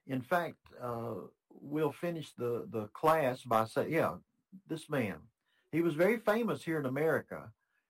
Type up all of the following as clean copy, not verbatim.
In fact, we'll finish the class by saying, yeah, this man, he was very famous here in America.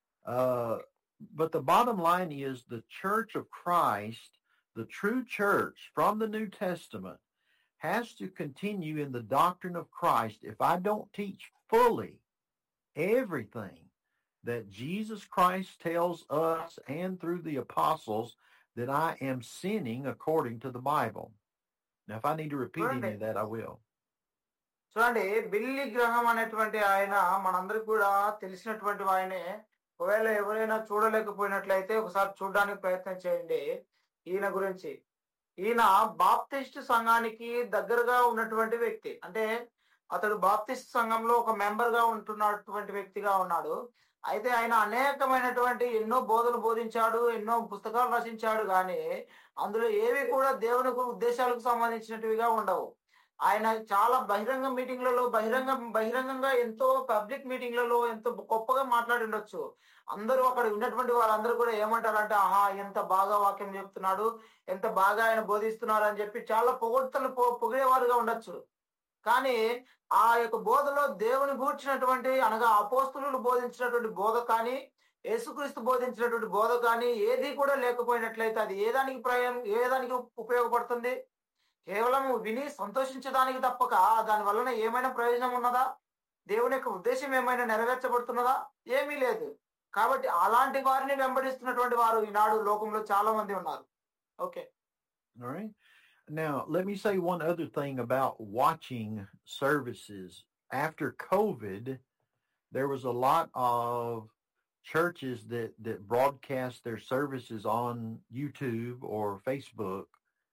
But the bottom line is the Church of Christ, the true church from the New Testament, has to continue in the doctrine of Christ. If I don't teach fully everything that Jesus Christ tells us and through the apostles, that I am sinning according to the Bible. Now, if I need to repeat any of that, I will. చూడండి, Billy గ్రహం అనేటువంటి ఆయన మనందరికి కూడా తెలిసినటువంటి ఆయనే. ఒకవేళ ఎవరైనా చూడలేకపోయినట్లయితే ఒకసారి చూడడానికి ప్రయత్నం చేయండి ఈయన గురించి. ఈయన బాప్టిస్ట్ సంఘానికి దగ్గరగా ఉన్నటువంటి వ్యక్తి. అంటే అతడు బాప్టిస్ట్ సంఘంలో ఒక మెంబర్ గా ఉంటున్నటువంటి వ్యక్తిగా ఉన్నాడు. అయితే ఆయన అనేకమైనటువంటి ఎన్నో బోధలు బోధించాడు, ఎన్నో పుస్తకాలు రచించాడు, కానీ అందులో ఏవి కూడా దేవుని ఉద్దేశాలకు సంబంధించినటివిగా ఉండవు. ఆయన చాలా బహిరంగ మీటింగ్లలో బహిరంగంగా ఎంతో పబ్లిక్ మీటింగ్లలో ఎంతో గొప్పగా మాట్లాడి ఉండొచ్చు. అందరూ అక్కడ ఉన్నటువంటి వాళ్ళందరూ కూడా ఏమంటారంటే, ఆహా ఎంత బాగా వాక్యం చెప్తున్నాడు, ఎంత బాగా ఆయన బోధిస్తున్నారు అని చెప్పి చాలా పొగిడేవారుగా ఉండొచ్చు. కానీ ఆ యొక్క బోధలో దేవుని గూర్చినటువంటి, అనగా అపోస్తులు బోధించినటువంటి బోధ కానీ, యేసుక్రీస్తు బోధించినటువంటి బోధ కానీ ఏది కూడా లేకపోయినట్లయితే అది ఏదానికి ఉపయోగపడుతుంది? కేవలం విని సంతోషించడానికి తప్పక దాని వలన ఏమైనా ప్రయోజనం ఉన్నదా? దేవుని యొక్క ఉద్దేశం ఏమైనా నెరవేర్చబడుతున్నదా? ఏమీ లేదు. కాబట్టి అలాంటి వారిని వెంబడిస్తున్నటువంటి వారు ఈనాడు లోకంలో చాలా మంది ఉన్నారు. Okay. All right. Now, let me say one other thing about watching services. After COVID, there was a lot of churches that broadcast their services on YouTube or Facebook.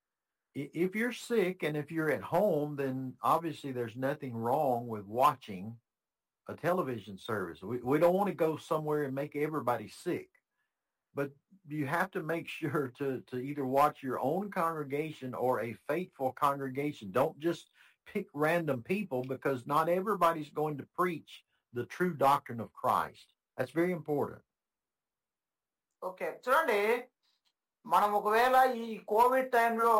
If you're sick and if you're at home, then obviously there's nothing wrong with watching a television service. We don't want to go somewhere and make everybody sick. But you have to make sure to either watch your own congregation or a faithful congregation. Don't just pick random people, because not everybody's going to preach the true doctrine of Christ. That's very important. Okay, చూడండి, మనం ఒకవేళ ఈ Covid టైంలో,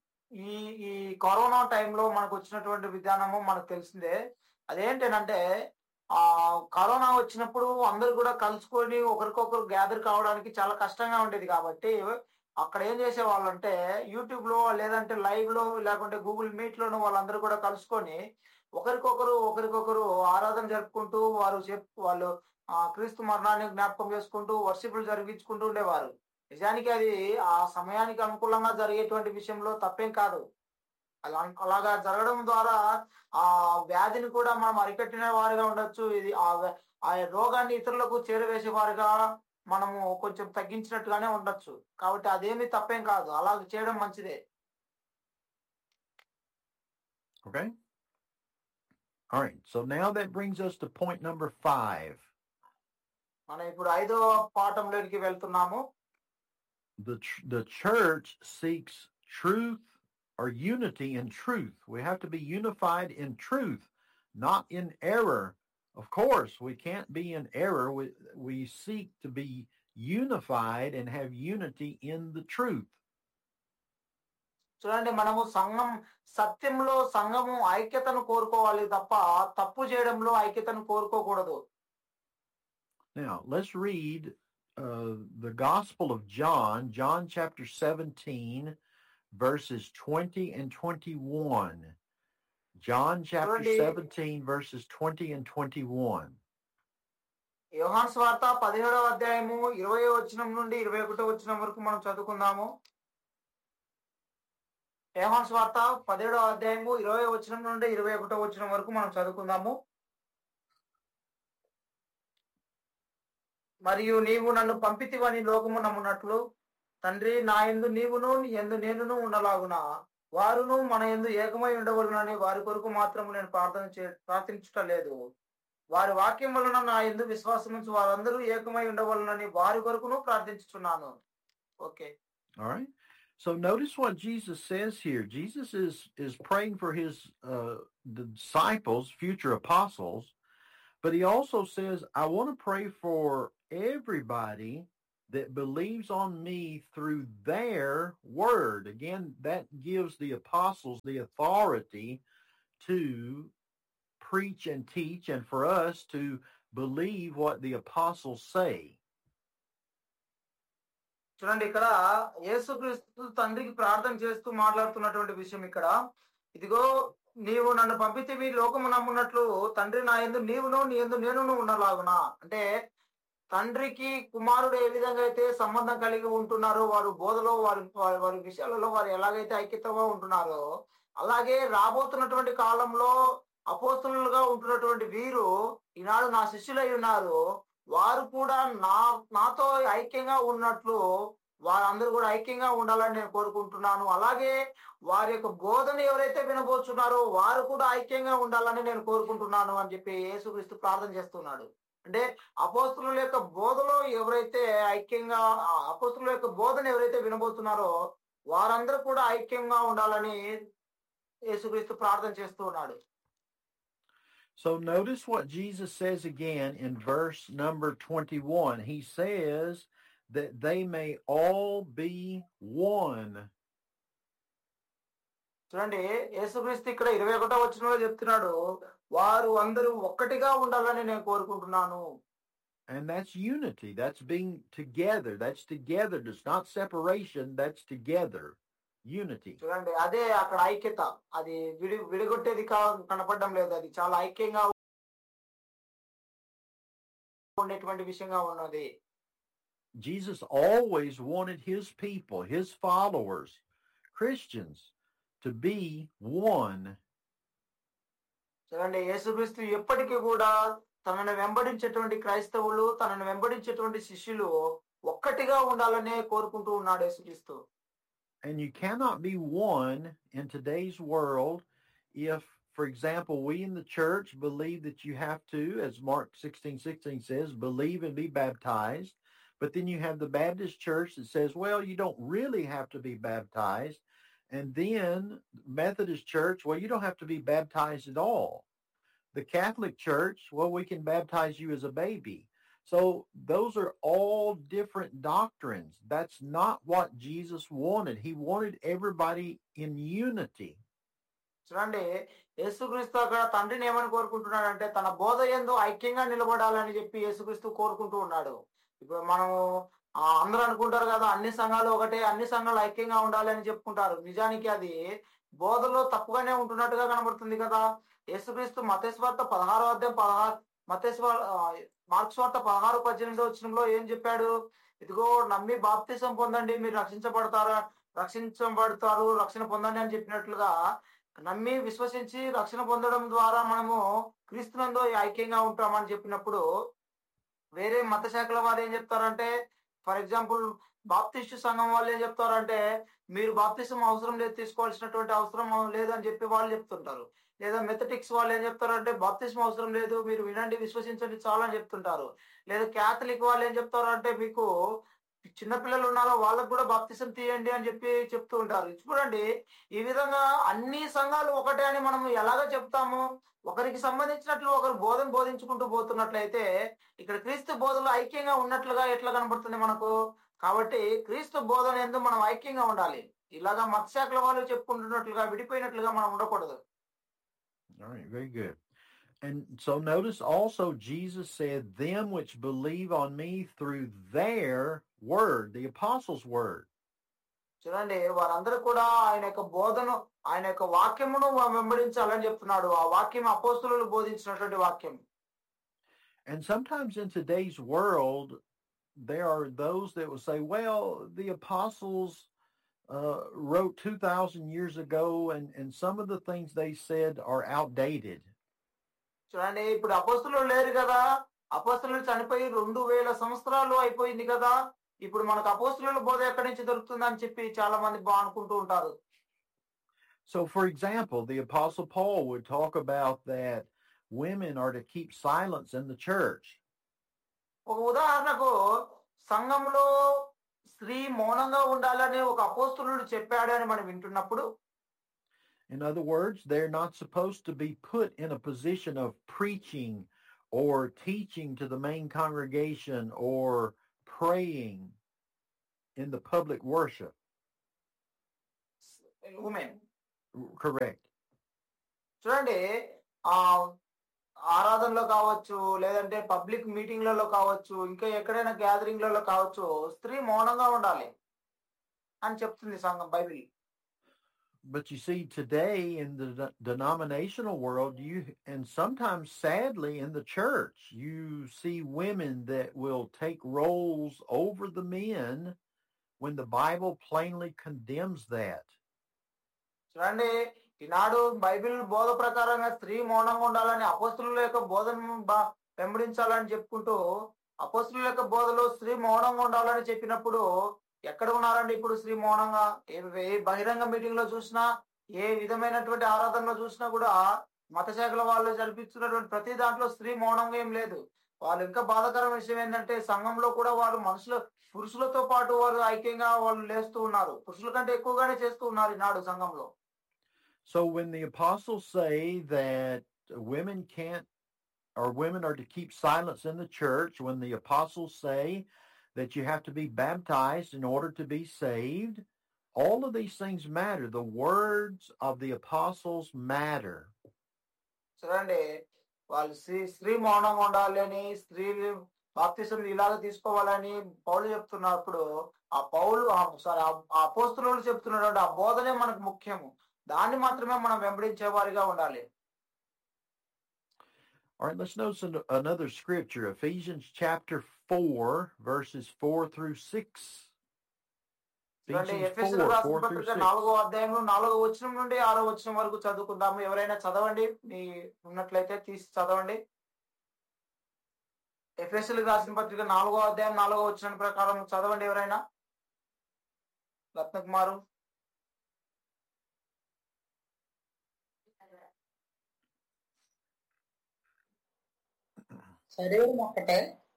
ఈ corona టైంలో మనకు వచ్చినటువంటి విధానము మనకు తెలిసిందే. అదేంటంటే, కరోనా వచ్చినప్పుడు అందరూ కూడా కలుసుకొని ఒకరికొకరు గ్యాదర్ కావడానికి చాలా కష్టంగా ఉండేది. కాబట్టి అక్కడ ఏం చేసేవాళ్ళు అంటే, యూట్యూబ్ లో లేదంటే లైవ్ లో లేకుంటే గూగుల్ మీట్ లోను వాళ్ళందరూ కూడా కలుసుకొని ఒకరికొకరు ఆరాధన జరుపుకుంటూ వాళ్ళు క్రీస్తు మరణాన్ని జ్ఞాపకం చేసుకుంటూ వర్షిపులు జరిగించుకుంటూ ఉండేవారు. నిజానికి అది ఆ సమయానికి అనుకూలంగా జరిగేటువంటి విషయంలో తప్పేం కాదు. అలాగా జరగడం ద్వారా ఆ వ్యాధిని కూడా మనం అరికట్టిన వారిగా ఉండొచ్చు. ఇది ఆ రోగాన్ని ఇతరులకు చేరవేసే వారిగా మనము కొంచెం తగ్గించినట్టుగానే ఉండొచ్చు. కాబట్టి అదేమి తప్పేం కాదు, అలా చేయడం మంచిదే. Okay. All right. So now that brings us to point number 5. మనం ఇప్పుడు 5వ పాఠంలోకి వెళ్తున్నాము. The church seeks truth or unity in truth. We have to be unified in truth, not in error. Of course, we can't be in error. We seek to be unified and have unity in the truth. చూడండి, మనము సత్యంలో సంఘము ఐక్యతను కోరుకోవాలి తప్ప తప్పు చేయడంలో ఐక్యతను కోరుకోకూడదు. Now, let's read the Gospel of John chapter 17, verses 20 and 21. John chapter 17, verses 20 and 21. యోహాను సువార్త 17వ అధ్యాయము 20వ వచనం నుండి 21వ వచనం వరకు మనం చదువుకుందాము. యోహాను సువార్త 17వ అధ్యాయము 20వ వచనం నుండి 21వ వచనం వరకు మనం చదువుకుందాము. మరియు నీవు నన్ను పంపితివని లోకము నమ్మునట్లు తండ్రి, నా యందు నీవును నీ యందు నేనును ఉండలాగున వారును మన యందు ఏకమై ఉండవలనని వారి కొరకు మాత్రము నేను ప్రార్థించుట లేదు. వారి వాక్యం వలన నా యందు విశ్వాసముంచు వారందరూ ఏకమై ఉండవలనని వారి కొరకును ప్రార్థించుచున్నాను. Okay. All right. So notice what Jesus says here. Jesus is praying for his disciples, future apostles, but he also says, I want to pray for everybody that believes on me through their word. Again, that gives the apostles the authority to preach and teach, and for us to believe what the apostles say. చూడండి, ఇక్కడ యేసుక్రీస్తు తండ్రికి ప్రార్థన చేస్తూ మాట్లాడుతున్నటువంటి విషయం ఇక్కడ, ఇదిగో నీవు నన్ను పంపితివి లోకము నమ్మున్నట్లు తండ్రి నా యందు నీవును నీ యందు నేనును ఉన్నలాగునా. అంటే తండ్రికి కుమారుడు ఏ విధంగా అయితే సంబంధం కలిగి ఉంటున్నారో, వారు బోధలో వారి వారి విషయాలలో వారు ఎలాగైతే ఐక్యతగా ఉంటున్నారో, అలాగే రాబోతున్నటువంటి కాలంలో అపోస్తలులుగా ఉంటున్నటువంటి వీరు ఈనాడు నా శిష్యులై ఉన్నారు. వారు కూడా నాతో ఐక్యంగా ఉన్నట్లు వారందరూ కూడా ఐక్యంగా ఉండాలని నేను కోరుకుంటున్నాను. అలాగే వారి యొక్క బోధన ఎవరైతే వినబోచున్నారో వారు కూడా ఐక్యంగా ఉండాలని నేను కోరుకుంటున్నాను అని చెప్పి యేసుక్రీస్తు ప్రార్థన చేస్తున్నాడు. అంటే అపోస్తలుల యొక్క బోధలో ఎవరైతే ఐక్యంగా, అపోస్తలుల యొక్క బోధన ఎవరైతే వినబోతున్నారో వారందరూ కూడా ఐక్యంగా ఉండాలని యేసుక్రీస్తు ప్రార్థన చేస్తూ ఉన్నాడు. So notice what Jesus says again in verse number 21. He says that they may all be one. చూడండి, యేసుక్రీస్తు ఇక్కడ 21వ వచనంలో చెప్తున్నాడు, వారు అందరూ ఒక్కటిగా ఉండాలని నేను కోరుకుంటున్నాను. And that's unity. That's being together. That's together. It's not separation. That's together. Unity. చూడండి, అదే అక్కడ ఐక్యత. అది విడిగొట్టేది కనపడడం లేదు. అది చాలా ఐక్యంగా ఉండేటువంటి విషయంగా ఉన్నది. Jesus always wanted his people, his followers, Christians, to be one. చూడండి, యేసుక్రీస్తు ఎప్పటికీ కూడా తనను వెంబడించేటువంటి క్రైస్తవులు, తనను వెంబడించేటువంటి శిష్యులు ఒక్కటిగా ఉండాలనే కోరుకుంటూ ఉన్నాడు యేసుక్రీస్తు. And you cannot be one in today's world if, for example, we in the church believe that you have to, as Mark 16:16 says, believe and be baptized. But then you have the Baptist church that says, well, you don't really have to be baptized. And then Methodist church, well, you don't have to be baptized at all. The Catholic church, well, we can baptize you as a baby. So those are all different doctrines. That's not what Jesus wanted. He wanted everybody in unity. చూడండి, యేసుక్రీస్తు అక్కడ తండ్రిని ఏమని కోరుకుంటున్నాడంటే తన బోధ యందు ఐక్యంగా నిలబడాలని చెప్పి యేసుక్రీస్తు కోరుకుంటూ ఉన్నాడు. ఇప్పుడు మనం అందరూ అనుకుంటారు కదా, అన్ని సంఘాలు ఒకటే, అన్ని సంఘాలు ఐక్యంగా ఉండాలి అని చెప్పుకుంటారు. నిజానికి అది బోధలో తప్పుగానే ఉంటున్నట్టుగా కనబడుతుంది కదా. యేసుక్రీస్తు మత్తయి సువార్త 16వ అధ్యాయం మార్కు సువార్త 16:18 వచనంలో ఏం చెప్పాడు? ఇదిగో నమ్మి బాప్తిసం పొందండి మీరు రక్షించబడతారు, రక్షణ పొందండి అని చెప్పినట్లుగా నమ్మి విశ్వసించి రక్షణ పొందడం ద్వారా మనము క్రీస్తునందు ఐక్యంగా ఉంటామని చెప్పినప్పుడు, వేరే మత శాఖల వారు ఏం చెప్తారంటే, ఫర్ ఎగ్జాంపుల్ బాప్టిస్టు సంఘం వాళ్ళు ఏం చెప్తారంటే, మీరు బాప్తిసం అవసరం లేదు, తీసుకోవాల్సినటువంటి అవసరం లేదు అని చెప్పి వాళ్ళు చెప్తుంటారు. లేదా మెథడిక్స్ వాళ్ళు ఏం చెప్తారంటే, బాప్తిసం అవసరం లేదు, మీరు వినండి విశ్వసించండి చాలా అని చెప్తుంటారు. లేదా క్యాథలిక్ వాళ్ళు ఏం చెప్తారంటే, మీకు చిన్నపిల్లలు ఉన్నారో వాళ్ళకు కూడా బాప్తిసం తీయండి అని చెప్పి చెప్తూ ఉంటారు. చూడండి, ఈ విధంగా అన్ని సంఘాలు ఒకటే అని మనం ఎలాగ చెప్తాము? ఒకరికి సంబంధించినట్లు ఒకరు బోధించుకుంటూ పోతున్నట్లయితే ఇక్కడ క్రీస్తు బోధనలో ఐక్యంగా ఉన్నట్లుగా ఎట్లా కనబడుతుంది మనకు? కాబట్టి క్రీస్తు బోధన యందు మనం ఐక్యంగా ఉండాలి. ఇలాగా మత శాఖల వాళ్ళు చెప్పుకుంటున్నట్లుగా విడిపోయినట్లుగా మనం ఉండకూడదు. All right, very good. And so notice also Jesus said, them which believe on me through their word, the apostles' word. చూడండి, వారందరూ కూడా ఆయన యొక్క బోధను, ఆయన యొక్క వాక్యమును వెంబడించాలని చెప్తున్నాడు. ఆ వాక్యం అపోస్తలులు బోధించినటువంటి వాక్యం. And sometimes in today's world, there are those that will say, well, the apostles wrote 2,000 years ago, and some of the things they said are outdated. చూడండి, ఇప్పుడు అపోస్తలులు లేరు కదా, అపోస్తలులు చనిపోయి 2000 సంవత్సరాలు అయిపోయింది కదా, ఇప్పుడు మనకు అపోస్తలుల బోధ ఎక్కడి నుంచి దొరుకుతుందని చెప్పి చాలా మంది అనుకుంటూ ఉంటారు. So for example, the Apostle Paul would talk about that women are to keep silence in the church. ఒక ఉదాహరణకు సంఘంలో స్త్రీ మౌనంగా ఉండాలని ఒక అపోస్తలుడు చెప్పాడు అని మనం వింటున్నప్పుడు, in other words, they're not supposed to be put in a position of preaching or teaching to the main congregation or praying. in the public worship. Women Correct. చూడండి, ఆ ఆరాధనలో కావచ్చు, లేదంటే పబ్లిక్ మీటింగ్లలో కావచ్చు, ఇంకా ఎక్కడైనా గ్యాదరింగ్లలో కావచ్చు, స్త్రీ మౌనంగా ఉండాలి అని చెప్తుంది సంఘం Bible. But you see, today in the denominational world, and sometimes sadly in the church, you see women that will take roles over the men when the Bible plainly condemns that. చూడండి, ఈనాడు Bible బోధ ప్రకారంగా స్త్రీ మౌనంగా ఉండాలని, అపోస్తుల యొక్క బోధన వెంబడించాలని చెప్పుకుంటూ, అపోస్తుల యొక్క బోధలో స్త్రీ మౌనంగా ఉండాలని చెప్పినప్పుడు ఎక్కడ ఉన్నారండి ఇప్పుడు స్త్రీ మౌనంగా? ఏ బహిరంగ మీటింగ్ లో చూసినా, ఏ విధమైనటువంటి ఆరాధనలో చూసినా కూడా మత శాఖల వాళ్ళు జరిపిస్తున్నటువంటి ప్రతి దాంట్లో స్త్రీ మౌనంగా ఏం లేదు. వాళ్ళు ఇంకా బాధాకరమైన విషయం ఏంటంటే, సంఘంలో కూడా వాళ్ళు పురుషులతో పాటు వారు ఐక్యంగా వాళ్ళు లేస్తూ ఉన్నారు. పురుషుల కంటే ఎక్కువగానే చేస్తూ ఉన్నారు ఈనాడు సంఘంలో. So when the apostles say that women can't, or women are to keep silence in the church, when the apostles say that you have to be baptized in order to be saved, all of these things matter. The words of the apostles matter. చూడండి, వాళ్ళు స్త్రీ మౌనంగా ఉండాలి అని, స్త్రీ బాప్తిసం ఇలాగ తీసుకోవాలని పౌలు చెప్తున్నప్పుడు, ఆ అపోస్తలులు చెప్తున్నటువంటి ఆ బోధనే మనకు ముఖ్యము. దాన్ని మాత్రమే మనం వెంబడించే వారిగా ఉండాలి. All right, let's notice another scripture, Ephesians chapter 4, verses 4 through 6. ఎఫెసీయులకు రాసిన పత్రిక 4వ అధ్యాయంలో 4వ వచనం నుండి 6వ వచనం వరకు చదువుకుందాము. ఎవరైనా చదవండి, మీ ఉన్నట్లయితే తీసి చదవండి. ఎఫెసీయులకు రాసిన పత్రిక 4వ అధ్యాయం 4వ వచనం ప్రకారం చదవండి ఎవరైనా. రత్నకుమారు. శరీరం ఒక్కటే,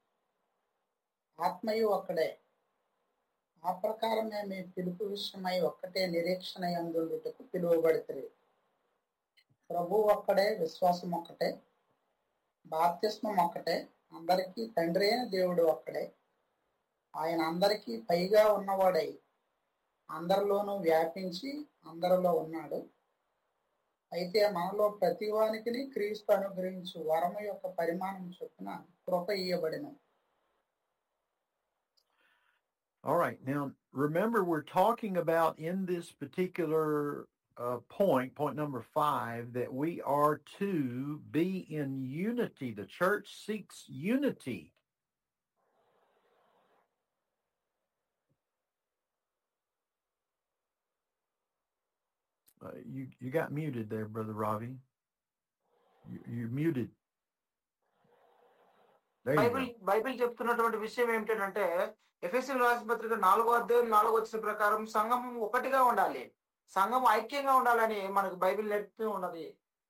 ఆత్మయు ఒక్కడే. ఆ ప్రకారమే మీ పిలుపు విషయమై ఒక్కటే నిరీక్షణ యందుటకు పిలువబడుతుంది. ప్రభు ఒక్కడే, విశ్వాసం ఒక్కటే, బాప్తిస్మం ఒక్కటే, అందరికీ తండ్రి అయిన దేవుడు ఒక్కడే. ఆయన అందరికీ పైగా ఉన్నవాడై అందరిలోనూ వ్యాపించి అందరిలో ఉన్నాడు. అయితే మనలో ప్రతివానికి క్రీస్తు అనుగ్రహించు వరము యొక్క పరిమాణం చొప్పున కృప ఇయ్యబడెను. All right. Now, remember, we're talking about in this particular point number 5, that we are to be in unity. The church seeks unity. You got muted there, Brother Ravi. You're muted. Bible చెప్తున్నటువంటి విషయం ఏమిటంటే, ఎఫెసీయులకు రాసిన పత్రిక 4వ అధ్యాయం 4వ వచనం ప్రకారం సంఘం ఒకటిగా ఉండాలి, సంఘం ఐక్యంగా ఉండాలని మనకు బైబిల్ నేర్పుతూ ఉన్నది.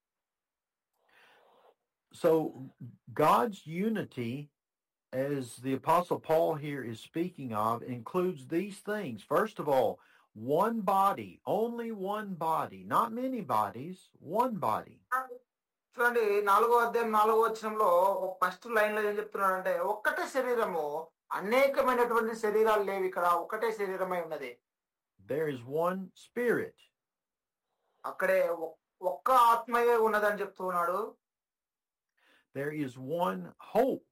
So God's unity, as the Apostle Paul here is speaking of, includes these things. First of all, one body, only one body, not many bodies, one body. చూడండి, 4వ అధ్యాయం 4వ వచనంలో ఫస్ట్ లైన్ లో ఏం చెప్తున్నాడంటే, ఒక్కటే శరీరము, అనేకమైనటువంటి శరీరాలు లేవు, ఇక్కడ ఒకటే శరీరమై ఉన్నది. There is one spirit. అక్కడే ఒక్క ఆత్మయే ఉన్నదని చెప్తూ ఉన్నాడు. There is one hope.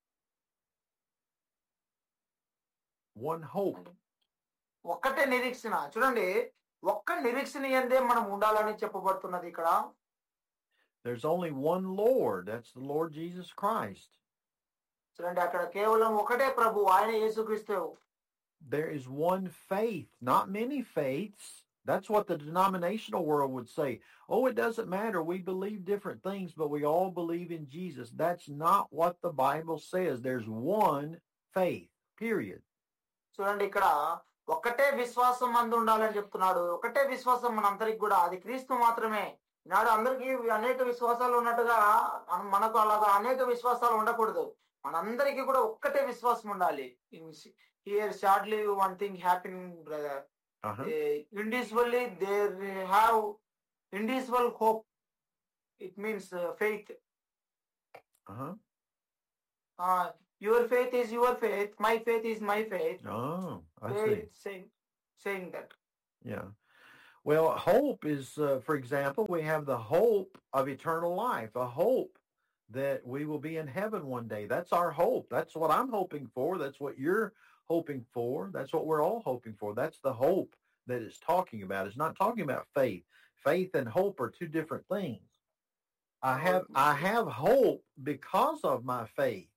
One hope. ఒక్కటే నిరీక్షణ. చూడండి, ఒక్క నిరీక్షణ యందే మనం ఉండాలని చెప్పబడుతున్నది ఇక్కడ. There's only one Lord. That's the Lord Jesus Christ. చూడండి, అక్కడ కేవలం ఒకటే ప్రభు, ఆయన యేసుక్రీస్తు. There is one faith, not many faiths. That's what the denominational world would say. Oh, it doesn't matter. We believe different things, but we all believe in Jesus. That's not what the Bible says. There's one faith, period. చూడండి, ఇక్కడ ఒక్కటే విశ్వాసం మందు ఉండాలని చెప్తున్నాడు. ఒకటే విశ్వాసం మనందరికి కూడా, అది క్రీస్తు మాత్రమే. నాడు అందరికీ అనేక విశ్వాసాలు ఉన్నట్టుగా మనకు అలాగా అనేక విశ్వాసాలు ఉండకూడదు. మనందరికీ కూడా ఒక్కటే విశ్వాసం ఉండాలి. Here shortly one thing happen brother. Individually there have individual hope. It means faith. your faith is your faith, my faith is my faith. Oh, I They see. saying that. Yeah. Well, hope is, for example, we have the hope of eternal life, a hope that we will be in heaven one day. That's our hope. That's what I'm hoping for. That's what you're hoping for. That's what we're all hoping for. That's the hope that it's talking about. It's not talking about faith. Faith and hope are two different things. I have hope because of my faith.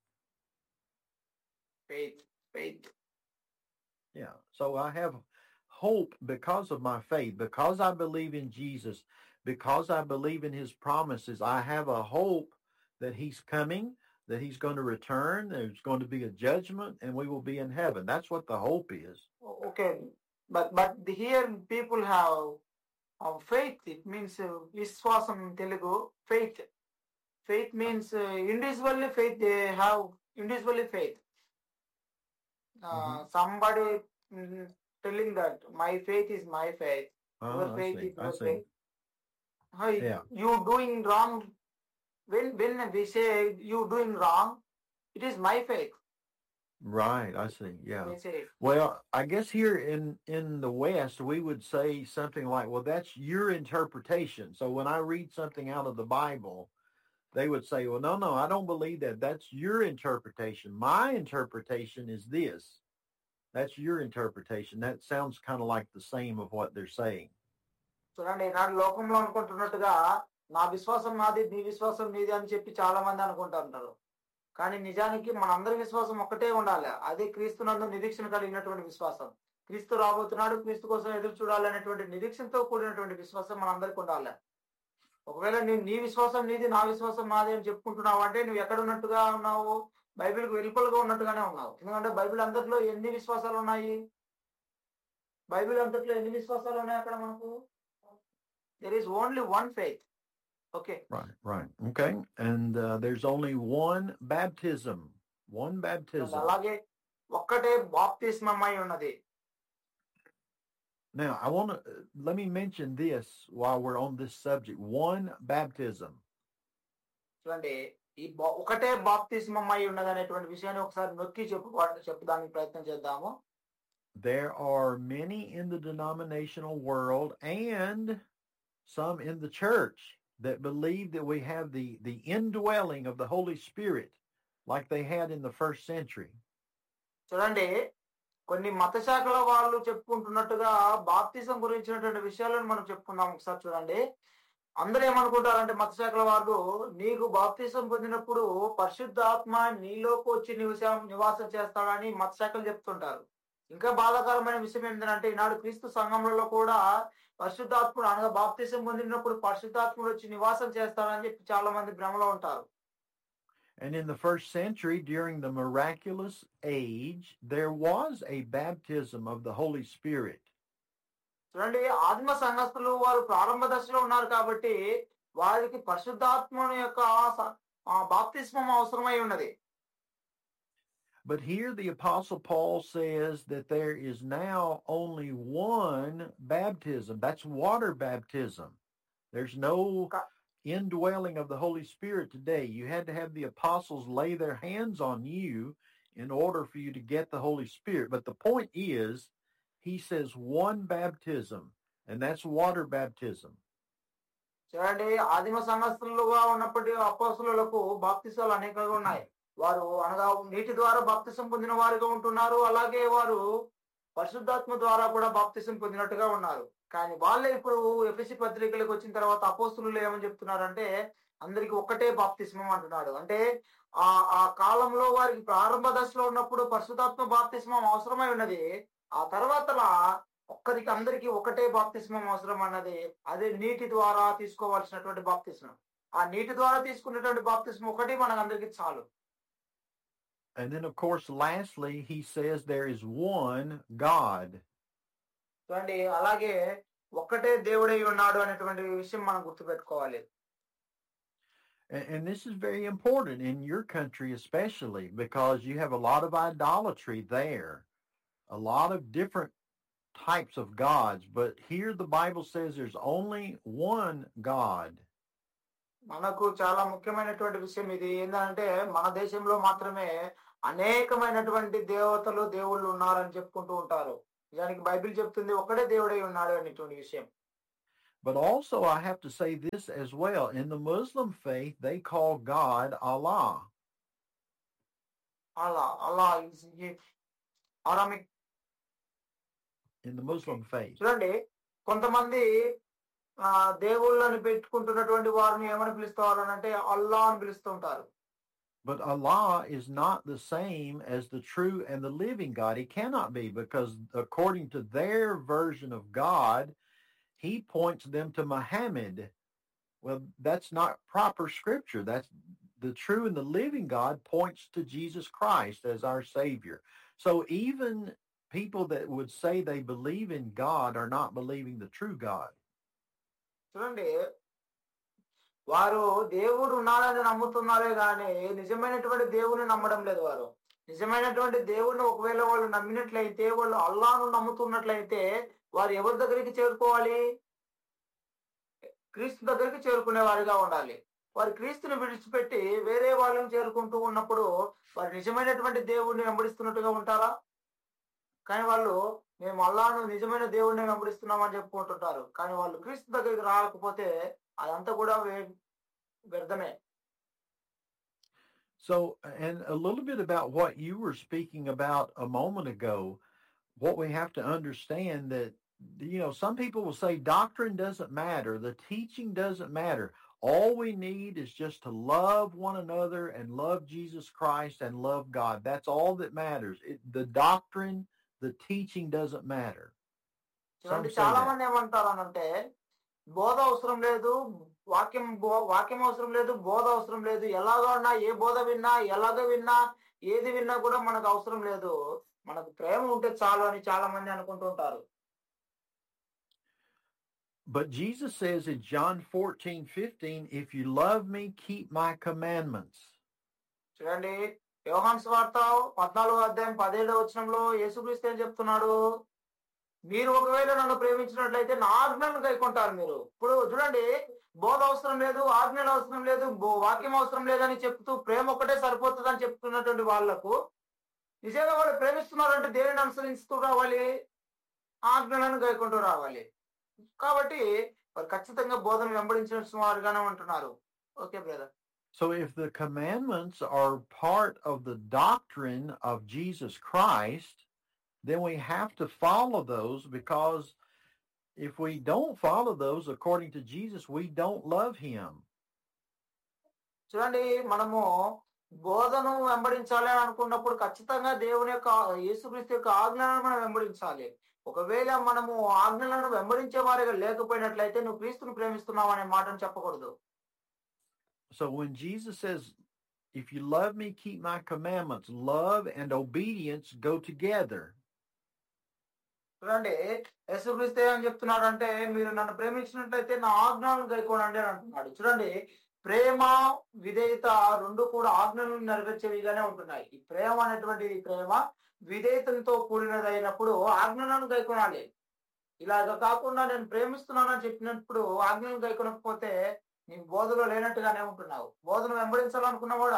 Faith. Yeah. So I have hope because of my faith, because I believe in Jesus, because I believe in his promises. I have a hope that he's coming, that he's going to return, there's going to be a judgment, and we will be in heaven. That's what the hope is. Okay, but here people have faith. It means viswasam in Telugu. Faith means individually faith. They have individually faith. Somebody telling that my faith is my faith. Your faith is your faith. Yeah. You doing wrong. When we say you doing wrong, it is my faith. Right, I see. Yeah. They say. Well, I guess here in the West, we would say something like, well, that's your interpretation. So when I read something out of the Bible, they would say, well, no, I don't believe that. That's your interpretation. My interpretation is this. That's your interpretation. That sounds kind of like the same of what they're saying. చూడండి ఈనాడు లోకంలో అనుకుంటున్నట్టుగా నా విశ్వాసం నాది, నీ విశ్వాసం నీది అని చెప్పి చాలా మంది అనుకుంటుంటారు. కానీ నిజానికి మనందరి విశ్వాసం ఒక్కటే ఉండాలి. అదే క్రీస్తునందు నిరీక్షణ కలిగినటువంటి విశ్వాసం. క్రీస్తు రాబోతున్నాడు, క్రీస్తు కోసం ఎదురు చూడాలనేటువంటి నిరీక్షణతో కూడినటువంటి విశ్వాసం మనందరికి ఉండాలి. ఒకవేళ నీ విశ్వాసం నీది, నా విశ్వాసం నాది అని చెప్పుకుంటున్నావు అంటే నువ్వు ఎక్కడ ఉన్నట్టుగా ఉన్నావు? బైబిల్కి వెలుపలుగా ఉన్నట్టుగానే ఉన్నావు. ఎందుకంటే బైబిల్ అంతట్లో ఎన్ని విశ్వాసాలు ఉన్నాయి? బైబిల్ అంతట్లో ఎన్ని విశ్వాసాలు ఉన్నాయి అక్కడ మనకు? There is only one faith. Okay. Right. Okay. And there's only one baptism. One baptism. అలాగే ఒక్కటే బాప్తిస్మమై ఉన్నది. Now, let me mention this while we're on this subject. One baptism. చూడండి, ఈ ఒకటే బాప్తిస్మమై ఉన్నది అనేటువంటి విషయాన్ని ఒకసారి నొక్కి చెప్పడానికి ప్రయత్నం చేద్దాము. There are many in the denominational world and some in the church that believe that we have the indwelling of the Holy Spirit like they had in the first century. చూడండి, కొన్ని మత శాఖల వాళ్ళు చెప్పుకుంటున్నట్టుగా బాప్తిజం గురించినటువంటి విషయాలను మనం చెప్పుకుందాం. ఒకసారి చూడండి, అందరూ ఏమనుకుంటారంటే మత శాఖల వాళ్ళు, నీకు బాప్తిజం పొందినప్పుడు పరిశుద్ధాత్మ నీలోకి వచ్చి నివాసం చేస్తాడని మత శాఖలు చెప్తుంటారు. ఇంకా బాధాకరమైన విషయం ఏంటంటే ఈనాడు క్రీస్తు సంఘంలో కూడా పరిశుద్ధాత్ముడు అనగా బాప్తిజం పొందినప్పుడు పరిశుద్ధాత్ముడు వచ్చి నివాసం చేస్తాడని చెప్పి చాలా మంది భ్రమలో ఉంటారు. And in the first century, during the miraculous age, there was a baptism of the Holy Spirit. చూడండి, ఆత్మ సంఘస్థులు వారు ప్రారంభ దశలో ఉన్నారు కాబట్టి వారికి పరిశుద్ధాత్మని యొక్క బాప్తిస్మం అవసరమై ఉన్నది. But here the Apostle Paul says that there is now only one baptism. That's water baptism. There's no indwelling of the Holy Spirit today. You had to have the apostles lay their hands on you in order for you to get the Holy Spirit. But the point is, he says one baptism, and that's water baptism. చూడండి, ఆదిమ సంఘస్థులుగా ఉన్నప్పటి అపోస్తలులకు బాప్తిసాలు అనేకంగా ఉన్నాయి. వారు అనగా నీటి ద్వారా బాప్తిసం పొందిన వారుగా ఉంటున్నారు. అలాగే వారు పరిశుద్ధాత్మ ద్వారా కూడా బాప్తిసం పొందినట్టుగా ఉన్నారు. కానీ వాళ్ళే ఇప్పుడు ఎఫెసీ పత్రికలకు వచ్చిన తర్వాత అపోస్తలులు ఏమని చెప్తున్నారంటే అందరికి ఒక్కటే బాప్తిస్మం అంటున్నాడు. అంటే ఆ కాలంలో వారికి ప్రారంభ దశలో ఉన్నప్పుడు పరిశుద్ధాత్మ బాప్తిస్మం అవసరమై ఉన్నది. ఆ తర్వాత ఒక్కరికి అందరికి ఒకటే బాప్తిస్మం అవసరం అన్నది, అదే నీటి ద్వారా తీసుకోవాల్సినటువంటి బాప్తిస్మం. ఆ నీటి ద్వారా తీసుకున్నటువంటి బాప్తిస్మం ఒకటి మనకు అందరికి చాలు. And then, of course, lastly, he says there is one God. చూడండి, అలాగే ఒక్కటే దేవుడై ఉన్నాడు అనేటువంటి విషయం మనం గుర్తుపెట్టుకోవాలి. And this is very important in your country especially because you have a lot of idolatry there, a lot of different types of gods. But here the Bible says there's only one God. మనకు చాలా ముఖ్యమైనటువంటి విషయం ఇది ఏంటంటే మన దేశంలో మాత్రమే అనేకమైనటువంటి దేవతలు దేవుళ్ళు ఉన్నారని చెప్పుకుంటూ ఉంటారు. నిజానికి బైబిల్ చెప్తుంది ఒక్కడే దేవుడై ఉన్నాడు అనేటువంటి విషయం. But also I have to say this as well. In the Muslim faith, they call God Allah. Allah is Aramic. In the Muslim faith. చూడండి, కొంతమంది దేవుళ్ళని పెట్టుకుంటున్నటువంటి వారిని ఏమని పిలుస్తారు అంటే అల్లా అని పిలుస్తుంటారు. But Allah is not the same as the true and the living God. He cannot be, because according to their version of God, he points them to Muhammad. Well, that's not proper scripture. That's the true and the living God points to Jesus Christ as our Savior. So even people that would say they believe in God are not believing the true God. చూడండి, వారు దేవుడు ఉన్నాడని నమ్ముతున్నారే కానీ నిజమైనటువంటి దేవుని నమ్మడం లేదు. వారు నిజమైనటువంటి దేవుడిని ఒకవేళ వాళ్ళు నమ్మినట్లయితే, వాళ్ళు అల్లాను నమ్ముతున్నట్లయితే వారు ఎవరి దగ్గరికి చేరుకోవాలి? క్రీస్తు దగ్గరికి చేరుకునే వారిగా ఉండాలి. వారు క్రీస్తుని విడిచిపెట్టి వేరే వాళ్ళని చేరుకుంటూ ఉన్నప్పుడు వారు నిజమైనటువంటి దేవుడిని వెంబడిస్తున్నట్టుగా ఉంటారా? కానీ వాళ్ళు మేము అల్లాను నిజమైన దేవుడిని వెంబడిస్తున్నామని చెప్పుకుంటుంటారు. కానీ వాళ్ళు క్రీస్తు దగ్గరికి రాకపోతే అదంతా కూడా వ్యర్థమే. So, and a little bit about what you were speaking about a moment ago, what we have to understand that, some people will say doctrine doesn't matter, the teaching doesn't matter. All we need is just to love one another and love Jesus Christ and love God. That's all that matters. The doctrine, the teaching doesn't matter. చాలా మంది ఏమంటారనంటే బోధ అవసరం లేదు, వాక్యం అవసరం లేదు, బోధ అవసరం లేదు. ఎలాగో ఉన్నా, ఏ బోధ విన్నా, ఎలాగ విన్నా, ఏది విన్నా కూడా మనకు అవసరం లేదు, మనకు ప్రేమ ఉంటే చాలు అని చాలా మంది అనుకుంటుంటారు. But Jesus says in John 14:15, if you love me, keep my commandments. చూడండి, యోహాను సువార్త 14:17 యేసుక్రీస్తు ఏం చెప్తున్నాడు? మీరు ఒకవేళ నన్ను ప్రేమించినట్లయితే నా ఆజ్ఞలను గైకొంటారు. మీరు ఇప్పుడు చూడండి, బోధ అవసరం లేదు, ఆజ్ఞలు అవసరం లేదు, వాక్యం అవసరం లేదని చెప్తూ ప్రేమ ఒకటే సరిపోతుందని చెప్తున్నటువంటి వాళ్లకు నిజంగా వాళ్ళు ప్రేమిస్తున్నారంటే దేనిని అనుసరిస్తూ రావాలి? ఆజ్ఞలను గైకొంటూ రావాలి. కాబట్టి వారు ఖచ్చితంగా బోధన వెంబడించిన వారుగానే ఉంటున్నారు. Okay brother. So if the commandments are part of the doctrine of Jesus Christ, then we have to follow those, because if we don't follow those according to Jesus, we don't love him. చూడండి, మనము బోధను వెంబడించాలి అని అనుకున్నప్పుడు ఖచ్చితంగా దేవుని యొక్క యేసుక్రీస్తు యొక్క ఆజ్ఞలను మనం వెంబడించాలి. ఒకవేళ మనము ఆజ్ఞలను వెంబడించే వారిగా లేకపోయినట్లయితే నువ్వు క్రీస్తుని ప్రేమిస్తున్నావు అనే మాటను చెప్పకూడదు. So when Jesus says, if you love me, keep my commandments, love and obedience go together. చూడండి, యేసుక్రీస్తు ఏమని చెప్తున్నాడు అంటే, మీరు నన్ను ప్రేమించినట్లయితే నా ఆజ్ఞలను గైకొనండి అని అంటున్నాడు. చూడండి, ప్రేమ విధేయత రెండు కూడా ఆజ్ఞలను నెరవేర్చేవిగానే ఉంటున్నాయి. ఈ ప్రేమ అనేటువంటి ప్రేమ విధేయతతో కూడినదైనప్పుడు ఆజ్ఞలను గైకొనాలి. ఇలాగ కాకుండా నేను ప్రేమిస్తున్నానని చెప్పినప్పుడు ఆజ్ఞలను గైకొనకపోతే నీకు బోధలో లేనట్టుగానే ఉంటున్నావు. బోధను వెంబడించాలనుకున్నవాడు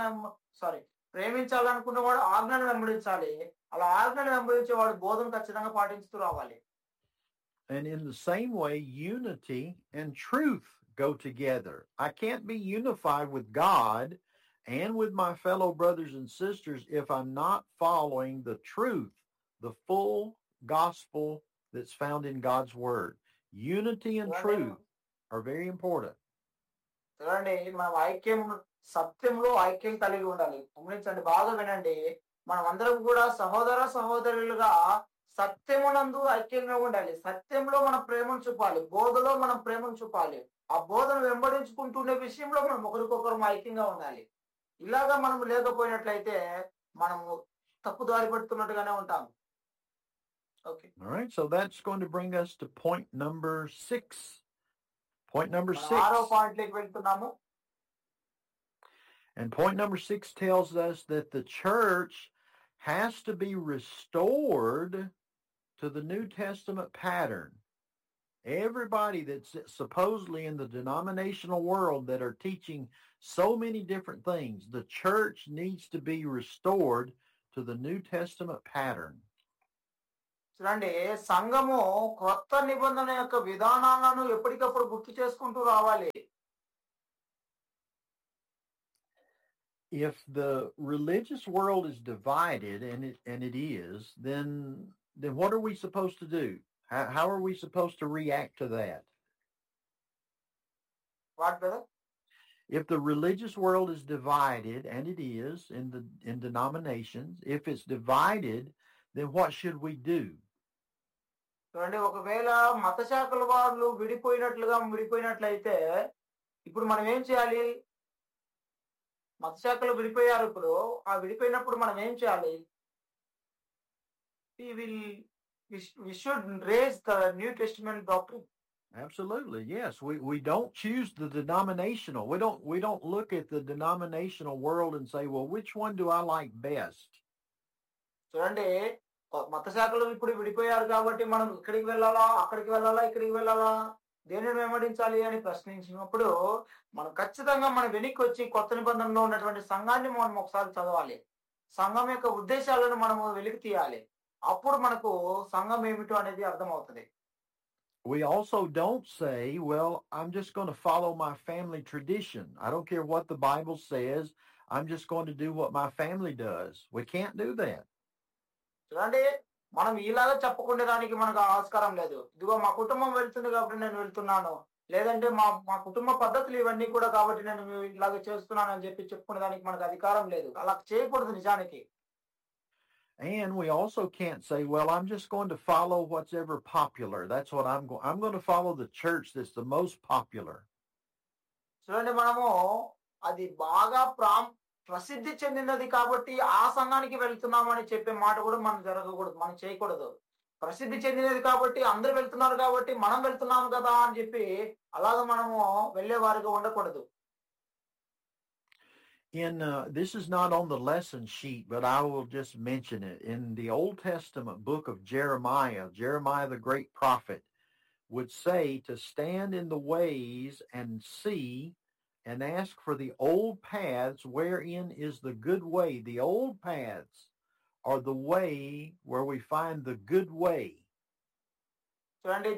ప్రేమించాలనుకున్నవాడు ఆజ్ఞను వెంబడించాలి. అలా ఆజ్ఞను వెంబడించేవాడు బోధను ఖచ్చితంగా పాటించుతూ రావాలి. And in the same way, unity and truth go together. I can't be unified with God and with my fellow brothers and sisters if I'm not following the truth, the full gospel that's found in God's word. Unity and truth are very important. చూడండి, మనం సత్యంలో ఐక్యం కలిగి ఉండాలి. గమనించండి, బాగా వినండి. మనం అందరం కూడా సహోదర సహోదరులుగా సత్యమునందు ఐక్యంగా ఉండాలి. సత్యంలో మనం ప్రేమను చూపాలి, బోధలో మనం ప్రేమను చూపాలి. ఆ బోధను వెంబడించుకుంటునే విషయంలో మనం ఒకరికొకరు ఐక్యంగా ఉండాలి. ఇలాగా మనం లేకపోయినట్లయితే మనము తప్పుదారి పడుతున్నట్టుగానే ఉంటాము. Okay. All right, so that's going to bring us to point number 6. Point number 6. 6వ పాయింట్లోకి వెళ్తున్నాము. And point number 6 tells us that the church has to be restored to the New Testament pattern. Everybody that's supposedly in the denominational world that are teaching so many different things, the church needs to be restored to the New Testament pattern. చూడండి, సంఘము క్రొత్త నిబంధన యొక్క విధానాలను ఎప్పటికప్పుడు గుర్తు చేసుకుంటూ రావాలి. If the religious world is divided, and it is, then what are we supposed to do? How are we supposed to react to that? What, brother? If the religious world is divided, and it is in denominations, if it's divided, then what should we do? చూడండి, ఒకవేళ మత శాఖల వాళ్ళు విడిపోయినట్లయితే ఇప్పుడు మనం ఏం చేయాలి? మత శాఖలు విడిపోయారు. ఇప్పుడు ఆ విడిపోయినప్పుడు మనం ఏం చేయాలి? We should raise the New Testament doctrine. Absolutely, yes. We don't choose the denominational. We don't look at the denominational world and say, well, which one do I like best? చూడండి, మత శాఖలు ఇప్పుడు విడిపోయారు కాబట్టి మనం ఇక్కడికి వెళ్ళాలా, అక్కడికి వెళ్ళాలా, ఇక్కడికి వెళ్ళాలా, దేనిని వెంబడించాలి అని ప్రశ్నించినప్పుడు మనం ఖచ్చితంగా మనం వెనక్కి వచ్చి కొత్త నిబంధనలో ఉన్నటువంటి సంఘాన్ని మనం ఒకసారి చదవాలి. సంఘం యొక్క ఉద్దేశాలను మనము వెలికి తీయాలి. అప్పుడు మనకు సంఘం ఏమిటో అనేది అర్థమవుతుంది. We also don't say, well, I'm just going to follow my family tradition. I don't care what the Bible says. I'm just going to do what my family does. We can't do that. చూడండి, మనం ఇలాగా చెప్పుకునే దానికి మనకు ఆస్కారం లేదు. ఇదిగో మా కుటుంబం వెళ్తుంది కాబట్టి నేను వెళ్తున్నాను, లేదంటే మా కుటుంబ పద్ధతులు ఇవన్నీ కూడా కాబట్టి నేను ఇలాగ చేస్తున్నాను అని చెప్పి చెప్పుకునే దానికి మనకు అధికారం లేదు. అలా చేయకూడదు నిజానికి. And we also can't say, well, I'm just going to follow what's ever popular. That's what I'm going to follow the church that's the most popular. చూడండి, మనము అది బాగా ప్రసిద్ధి చెందినది కాబట్టి ఆ సంఘానికి వెళ్తున్నామని చెప్పే మాట కూడా మనం జరగకూడదు, మనం చేయకూడదు. ప్రసిద్ధి చెందినది కాబట్టి అందరూ వెళ్తున్నారు కాబట్టి మనం వెళ్తున్నాము కదా అని చెప్పి అలాగ మనము వెళ్లే వారిగా ఉండకూడదు. This is not on the lesson sheet, but I will just mention it. In the Old Testament book of Jeremiah, the great prophet, would say to stand in the ways and see and ask for the old paths wherein is the good way. The old paths are the way where we find the good way. చూడండి,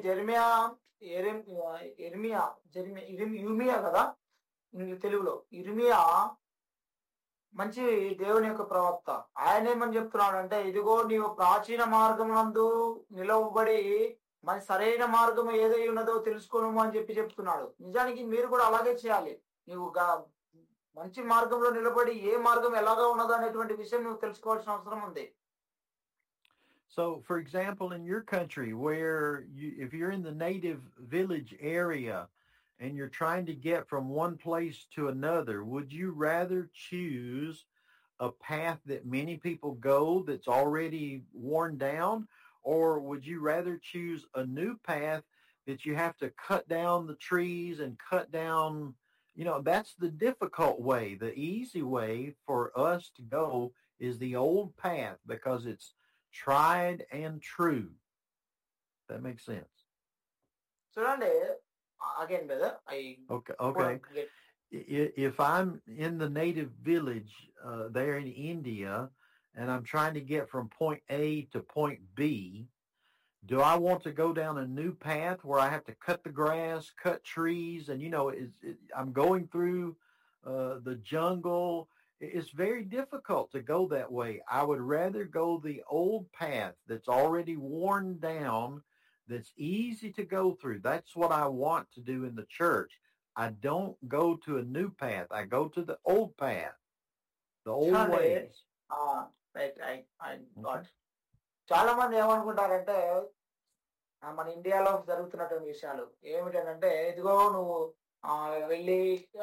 ఇర్మియా కదా తెలుగులో. ఇర్మియా మంచి దేవుని యొక్క ప్రవక్త. ఆయన ఏమని చెప్తున్నాడు అంటే, ఇదిగో నీవు ప్రాచీన మార్గం నందు నిలవబడి మన సరైన మార్గం ఏదై ఉన్నదో తెలుసుకోను అని చెప్పి చెప్తున్నాడు. నిజానికి మీరు కూడా అలాగే చేయాలి. నీవు మంచి మార్గంలో నిలబడి ఏ మార్గం ఎలాగా ఉన్నదో అనేటువంటి విషయం నువ్వు తెలుసుకోవాల్సిన అవసరం ఉంది. So, for example, in your country, where if you're in the native village area and you're trying to get from one place to another, would you rather choose a path that many people go that's already worn down, or would you rather choose a new path that you have to cut down the trees and cut down? That's the difficult way. The easy way for us to go is the old path because it's tried and true. That makes sense. చూడండి, again, brother, Okay. If I'm in the native village there in India and I'm trying to get from point A to point B, do I want to go down a new path where I have to cut the grass, cut trees, and I'm going through the jungle? It's very difficult to go that way. I would rather go the old path that's already worn down, that's easy to go through. That's what I want to do in the church. I don't go to a new path. I go to the old path, the old ways. చాలా మంది ఏమనుకుంటారంటే, మన ఇండియాలో జరుగుతున్నటువంటి విషయాలు ఏమిటంటే, ఇదిగో నువ్వు వెళ్ళి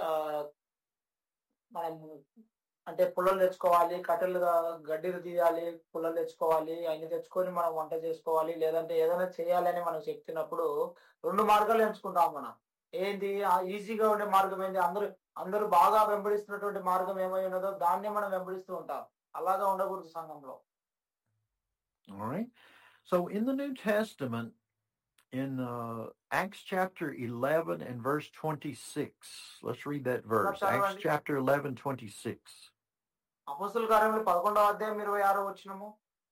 మనం అంటే పుల్లలు తెచ్చుకోవాలి, కట్టెలుగా గడ్డిలు తీయాలి, పుల్లలు తెచ్చుకోవాలి, అన్ని తెచ్చుకొని మనం వంట చేసుకోవాలి, లేదంటే ఏదైనా చేయాలని మనం చెప్తున్నప్పుడు 2 మార్గాలు ఎంచుకుంటాం మనం. ఏంది ఈజీగా ఉండే మార్గం ఏంది? అందరూ బాగా వెంబడిస్తున్నటువంటి మార్గం ఏమై ఉన్నదో దాన్నే మనం వెంబడిస్తూ ఉంటాం. అలాగా ఉండకూడదు సంఘంలో. All right. So in the New Testament, in Acts chapter 11 and verse 26. Let's read that verse. Acts chapter 11, 26. అపోస్తలుల కార్యములు 11వ అధ్యాయం 26వ వచనము.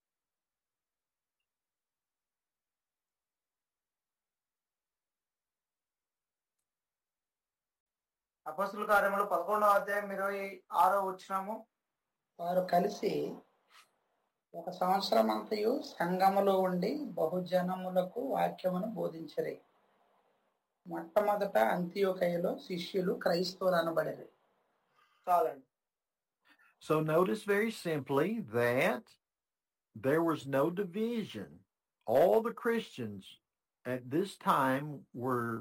అపోస్తలుల కార్యములు 11వ అధ్యాయం 26వ వచనము. వారు కలిసి 1 సంవత్సరం అంతయు సంఘములో ఉండి బహుజనములకు వాక్యమును బోధించరి. మొట్టమొదట అంతియోకయలో శిష్యులు క్రైస్తవులు అనబడరు. చాలండి. So notice very simply that there was no division. All the Christians at this time were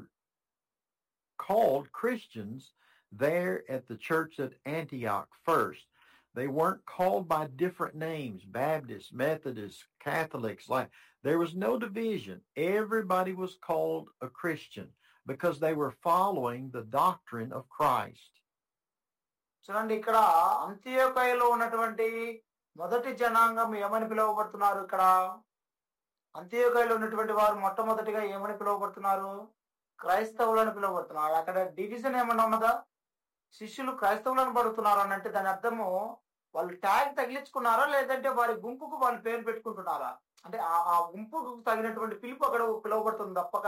called Christians there at the church at Antioch first. They weren't called by different names, Baptists, Methodists, Catholics. Like there was no division. Everybody was called a Christian because they were following the doctrine of Christ. చూడండి, ఇక్కడ అంతియోకయలో ఉన్నటువంటి మొదటి జనాంగం ఏమని పిలువబడుతున్నారు? ఇక్కడ అంతియోకయలో ఉన్నటువంటి వారు మొట్టమొదటిగా ఏమని పిలువబడుతున్నారు? క్రైస్తవులను పిలువబడుతున్నారు. అక్కడ డివిజన్ ఏమన్నా ఉన్నదా? శిష్యులు క్రైస్తవులను పడుతున్నారు అని అంటే దాని అర్థము వాళ్ళు ట్యాగ్ తగిలించుకున్నారా, లేదంటే వారి గుంపుకు వాళ్ళు పేరు పెట్టుకుంటున్నారా? అంటే ఆ గుంపుకు తగినటువంటి పిలుపు అక్కడ పిలువబడుతుంది తప్పక,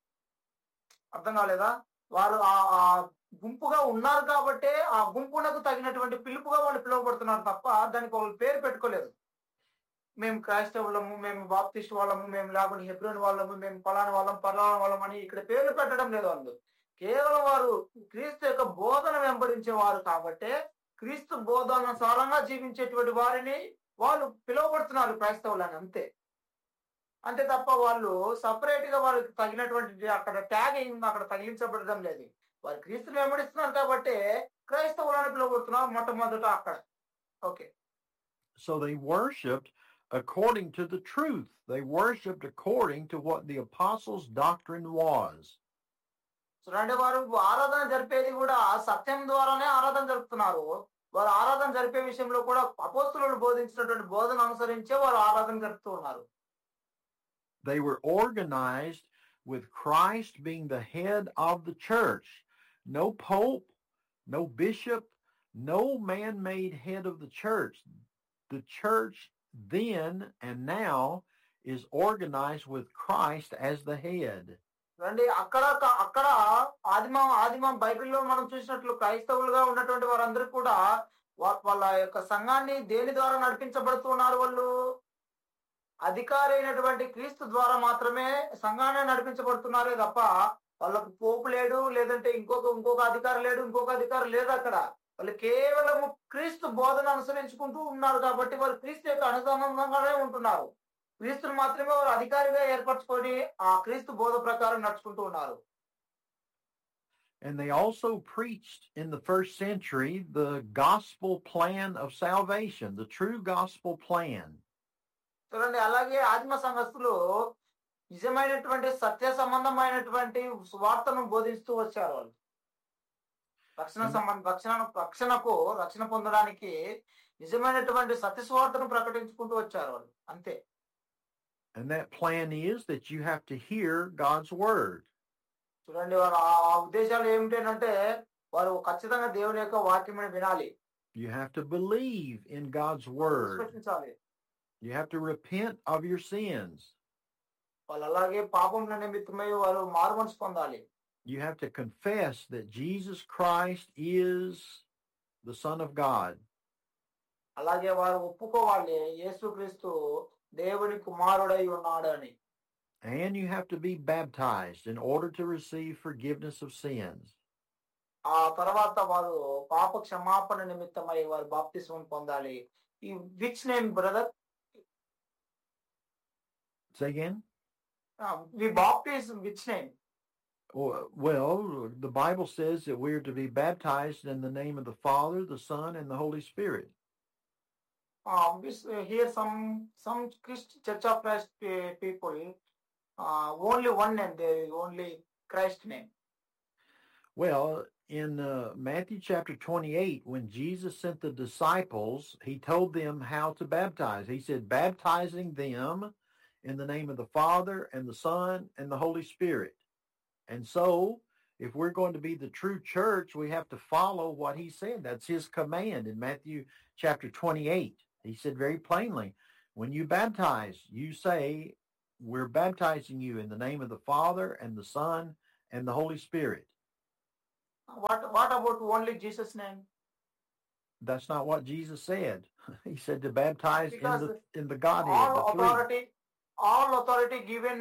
అర్థం కాలేదా? వారు ఆ గుంపుగా ఉన్నారు కాబట్టి ఆ గుంపునకు తగినటువంటి పిలుపుగా వాళ్ళు పిలువబడుతున్నారు తప్ప దానికి వాళ్ళు పేరు పెట్టుకోలేదు. మేము క్రైస్తవులము, మేము బాప్టిస్ట్ వాళ్ళము, మేము లేకుండా హెబ్రోన్ వాళ్ళము, మేము పలానా వాళ్ళం అని ఇక్కడ పేర్లు పెట్టడం లేదు. వాళ్ళు కేవలం వారు క్రీస్తు యొక్క బోధన వెంబడించేవారు కాబట్టి క్రీస్తు బోధనానుసారంగా జీవించేటువంటి వారిని వాళ్ళు పిలువబడుతున్నారు క్రైస్తవులని, అంతే. అంతే తప్ప వాళ్ళు సపరేట్ గా వాళ్ళకి తగినటువంటి అక్కడ ట్యాగింగ్ అక్కడ తగిలించబడడం లేదు. వారు క్రీస్తుని వెంబడిస్తున్నారు కాబట్టి క్రైస్తవులను పిలువబడుతున్నారు మొట్టమొదట అక్కడ. Okay. So they worshipped according to the truth. They worshipped according to what the apostles' doctrine was. చూడండి, వారు ఆరాధన జరిపేది కూడా సత్యం ద్వారానే ఆరాధన జరుపుతున్నారు. వారు ఆరాధన జరిపే విషయంలో కూడా అపోస్తలులు బోధించినటువంటి బోధన అనుసరించే వారు ఆరాధన జరుపుతూ ఉన్నారు. They were organized with Christ being the head of the church. No pope, no bishop, no man-made head of the church. The church then and now is organized with Christ as the head. రండి, అక్కడ ఆదిమ బైబిల్లో మనం చూసినట్లు క్రైస్తవులుగా ఉన్నటువంటి వారందరూ కూడా వాళ్ళ యొక్క సంఘాన్ని దేని ద్వారా నడిపించబడుతున్నారు? వాళ్ళు అధికారి అయినటువంటి క్రీస్తు ద్వారా మాత్రమే సంఘాన్ని నడిపించబడుతున్నారే తప్ప వాళ్ళకు పోపు లేడు, లేదంటే ఇంకొక అధికారి లేడు, ఇంకొక అధికారి లేదు. అక్కడ వాళ్ళు కేవలం క్రీస్తు బోధన అనుసరించుకుంటూ ఉన్నారు కాబట్టి వారు క్రీస్తు యొక్క అనుసంధానంగానే ఉంటున్నారు. క్రీస్తుని మాత్రమే వారు అధికారిగా ఏర్పరచుకొని ఆ క్రీస్తు బోధ ప్రకారం నడుచుకుంటూ ఉన్నారు. And they also preached in the first century the gospel plan of salvation, the true gospel plan. చూడండి, అలాగే ఆదిమ సంఘస్థులు నిజమైనటువంటి సత్య సంబంధమైనటువంటి సువార్తను బోధిస్తూ వచ్చారు. వాళ్ళు రక్షణ పొందడానికి నిజమైనటువంటి సత్య సువార్తను ప్రకటించుకుంటూ వచ్చారు వాళ్ళు, అంతే. And that plan is that you have to hear God's word. చూడండి, వారు ఆ ఉద్దేశాలు ఏమిటంటే వారు ఖచ్చితంగా దేవుని యొక్క వాక్యమును వినాలి. You have to believe in God's word. You have to repent of your sins. వాళ్ళు అలాగే పాపం నిమిత్తమై వారు మారుమనసు పొందాలి. You have to confess that Jesus Christ is the Son of God. అలాగే వారు ఒప్పుకోవాలి యేసుక్రీస్తు దేవుని కుమారుడై ఉన్నాడు అని. And you have to be baptized in order to receive forgiveness of sins. ఆ తర్వాత వారు పాప క్షమాపణ నిమిత్తమై వారు బాప్తిస్మం పొందాలి. Which name, brother? Say again? We baptize which name? Well, the Bible says that we are to be baptized in the name of the Father, the Son, and the Holy Spirit. Here some Christian Church of Christ people, only one name, there is only Christ name. Well, in Matthew chapter 28, when Jesus sent the disciples, he told them how to baptize. He said, baptizing them in the name of the Father and the Son and the Holy Spirit. And so, if we're going to be the true church, we have to follow what he said. That's his command in Matthew chapter 28. He said very plainly, when you baptize, you say, we're baptizing you in the name of the Father and the Son and the Holy Spirit. What about only Jesus' name? That's not what Jesus said. He said to baptize in the Godhead. All authority